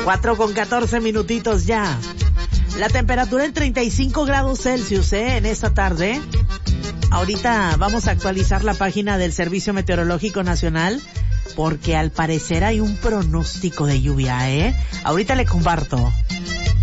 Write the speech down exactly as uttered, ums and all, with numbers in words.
cuatro con catorce minutitos ya. La temperatura en treinta y cinco grados Celsius, ¿eh? En esta tarde. Ahorita vamos a actualizar la página del Servicio Meteorológico Nacional porque al parecer hay un pronóstico de lluvia, ¿eh? Ahorita le comparto.